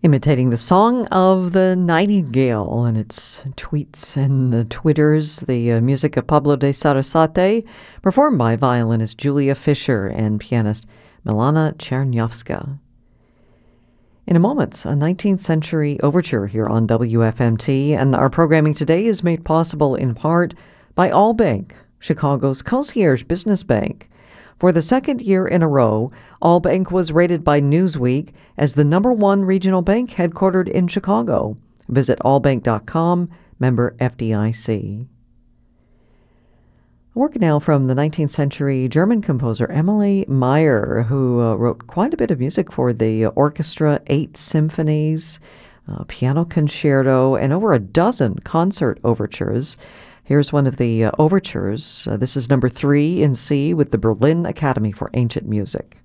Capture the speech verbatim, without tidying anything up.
Imitating the song of the nightingale and its tweets and uh, twitters, the uh, music of Pablo de Sarasate, performed by violinist Julia Fischer and pianist Milana Chernyavska. In a moment, a nineteenth century overture here on W F M T, and our programming today is made possible in part by Allbank, Chicago's concierge business bank. For the second year in a row, Allbank was rated by Newsweek as the number one regional bank headquartered in Chicago. Visit allbank dot com, member F D I C. Work now from the nineteenth century German composer Emily Meyer, who uh, wrote quite a bit of music for the orchestra, eight symphonies, uh, piano concerto, and over a dozen concert overtures. Here's one of the uh, overtures. Uh, this is number three in C with the Berlin Academy for Ancient Music.